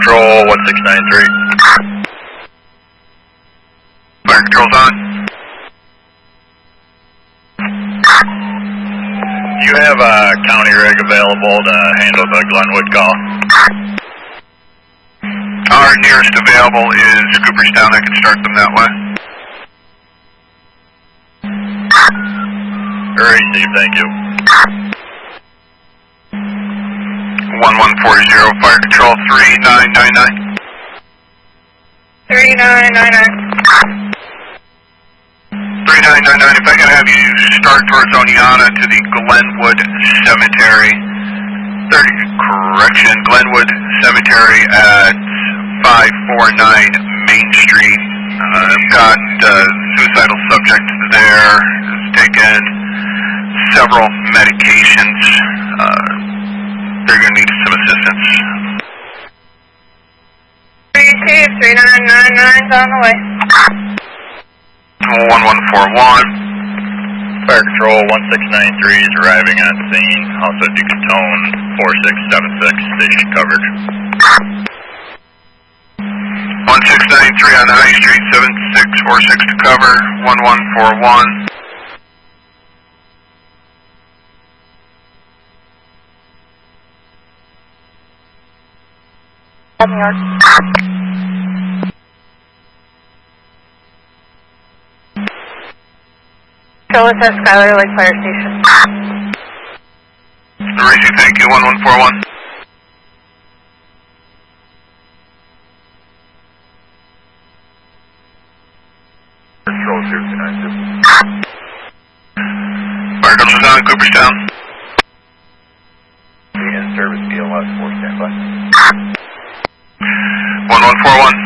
Control 1693. Fire control's on. Do you have a county rig available to handle the Glenwood call? Our nearest available is Cooperstown. I can start them that way. Receive, thank you. 1140, fire control 3999. 3999. 3999, if I can have you start towards Oneonta to the Glenwood Cemetery. Glenwood Cemetery at 549 Main Street. I've got suicidal subject there. Has taken several medications. They're going to need some assistance. Receive 3999's on the way. 1141. Fire Control 1693 is arriving on scene. Also Decatone 4676, station coverage. 1693 on High Street, 7646 to cover, 1141. New York. Show us at Skyler Lake Fire Station. Racy, thank you, 1141. Control 0292. Fire control's on Cooperstown. In service BLS 4 standby. 1141.